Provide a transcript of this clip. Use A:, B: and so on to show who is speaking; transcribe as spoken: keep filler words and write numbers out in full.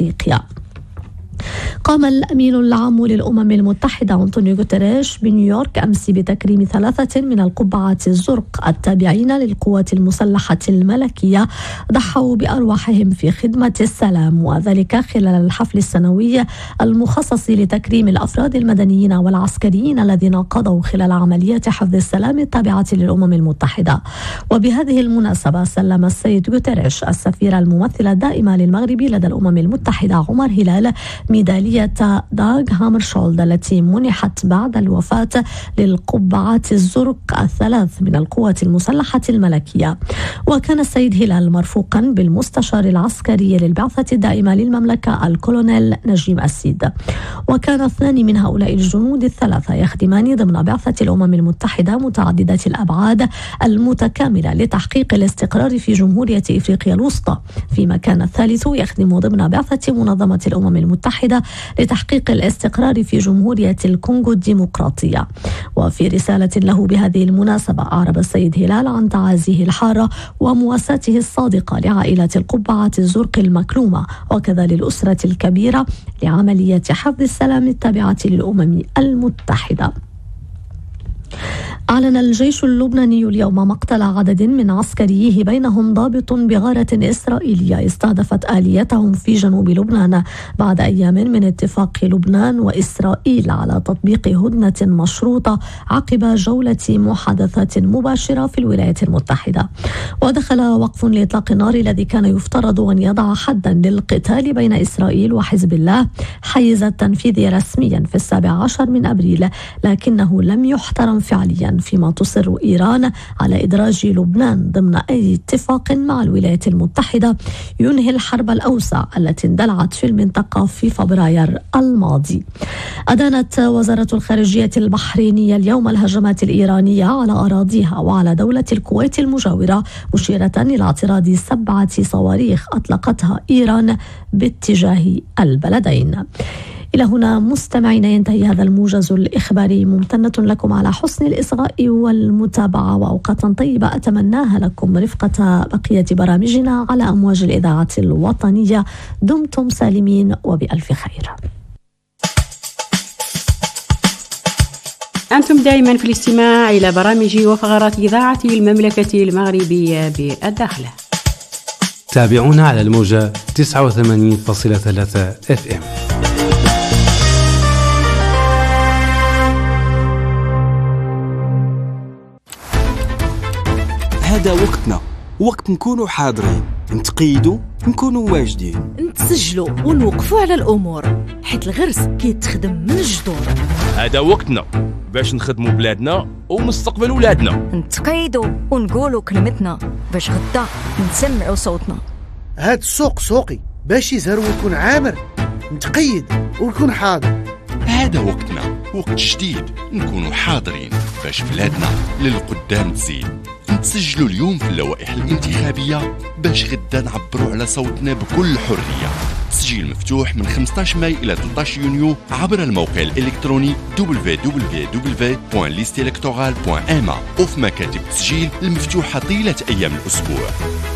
A: إفريقيا. قام الأمين العام للأمم المتحدة أنطونيو غوتيريش بنيويورك أمس بتكريم ثلاثة من القبعات الزرق التابعين للقوات المسلحة الملكية ضحوا بأرواحهم في خدمة السلام، وذلك خلال الحفل السنوي المخصص لتكريم الأفراد المدنيين والعسكريين الذين قضوا خلال عمليات حفظ السلام التابعة للأمم المتحدة. وبهذه المناسبة سلم السيد غوتيريش السفيرة الممثلة الدائمة للمغرب لدى الأمم المتحدة عمر هلال ميدالية داغ هامرشولد التي منحت بعد الوفاة للقبعات الزرق الثلاث من القوات المسلحة الملكية. وكان السيد هلال مرفوقا بالمستشار العسكري للبعثة الدائمة للمملكة الكولونيل نجيم السيد. وكان اثنان من هؤلاء الجنود الثلاثة يخدمان ضمن بعثة الأمم المتحدة متعددة الأبعاد المتكاملة لتحقيق الاستقرار في جمهورية إفريقيا الوسطى، فيما كان الثالث يخدم ضمن بعثة منظمة الأمم المتحدة لتحقيق الاستقرار في جمهورية الكونغو الديمقراطية. وفي رسالة له بهذه المناسبة أعرب السيد هلال عن تعازيه الحارة ومواساته الصادقة لعائلة القبعات الزرق المكلومة، وكذا للأسرة الكبيرة لعملية حفظ السلام التابعة للأمم المتحدة. أعلن الجيش اللبناني اليوم مقتل عدد من عسكريه بينهم ضابط بغارة إسرائيلية استهدفت آليتهم في جنوب لبنان بعد أيام من اتفاق لبنان وإسرائيل على تطبيق هدنة مشروطة عقب جولة محادثات مباشرة في الولايات المتحدة. ودخل وقف لإطلاق النار الذي كان يفترض أن يضع حدا للقتال بين إسرائيل وحزب الله حيز التنفيذ رسميا في السابع عشر من أبريل، لكنه لم يحترم فعليا، فيما تصر إيران على إدراج لبنان ضمن أي اتفاق مع الولايات المتحدة ينهي الحرب الأوسع التي اندلعت في المنطقة في فبراير الماضي. أدانت وزارة الخارجية البحرينية اليوم الهجمات الإيرانية على أراضيها وعلى دولة الكويت المجاورة، مشيرة إلى اعتراض سبعة صواريخ أطلقتها إيران باتجاه البلدين. إلى هنا مستمعينا ينتهي هذا الموجز الإخباري، ممتنة لكم على حسن الإصغاء والمتابعة، وأوقاتا طيبة أتمناها لكم رفقة بقية برامجنا على أمواج الإذاعة الوطنية. دمتم سالمين وبألف خير.
B: أنتم دائما في الاستماع إلى برامج وفقرات إذاعة المملكة المغربية بالداخلة.
C: تابعونا على الموجة تسعة وثمانين فاصلة ثلاثة اف ام.
D: هذا وقتنا، وقت نكونوا حاضرين، نتقيدوا، نكونوا واجدين،
E: نتسجلوا ونوقفوا على الأمور، حيت الغرس كيتخدم من الجذور.
F: هذا وقتنا باش نخدموا بلادنا ومستقبل ولادنا،
E: نتقيدوا ونقولوا كلمتنا باش غدا نسمعوا صوتنا.
G: هاد السوق سوقي باش يزهر ويكون عامر، نتقيد ونكون حاضر.
H: هذا وقتنا، وقت جديد نكونوا حاضرين باش بلادنا للقدام تزيد. نتسجلوا اليوم في اللوائح الانتخابية باش غدا نعبروا على صوتنا بكل حرية. تسجيل مفتوح من خمسة عشر ماي إلى ثلاثة عشر يونيو عبر الموقع الإلكتروني دبليو دبليو دبليو دوت ليست إلكتورال دوت إم إيه وفي مكاتب التسجيل المفتوحة طيلة أيام الأسبوع.